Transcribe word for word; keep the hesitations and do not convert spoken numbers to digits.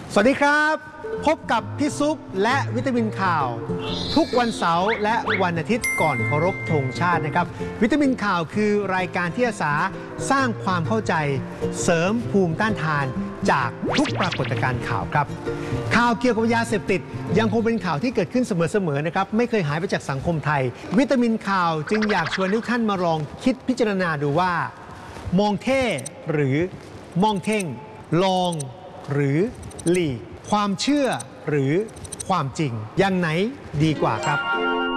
สวัสดีครับพบกับพี่ซุปและวิตามินข่าวทุกวันเสาร์และวันอาทิตย์ก่อนเคารพธงชาตินะครับวิตามินข่าวคือรายการที่อาสาสร้างความเข้าใจเสริมภูมิต้านทานจากทุกปรากฏการณ์ข่าวครับข่าวเกี่ยวกับยาเสพติดยังคงเป็นข่าวที่เกิดขึ้นเสมอๆนะครับไม่เคยหายไปจากสังคมไทยวิตามินข่าวจึงอยากชวนทุกท่านมาลองคิดพิจารณาดูว่ามองเท่หรือมองเท่งลองหรือหลีกความเชื่อหรือความจริงอย่างไหนดีกว่าครับ